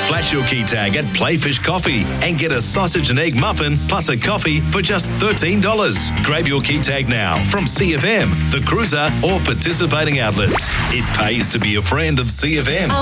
Flash your key tag at Playfish Coffee and get a sausage and egg muffin plus a coffee for just $13. Grab your key tag now from CFM, The Cruiser or participating outlets. It pays to be a friend of CFM.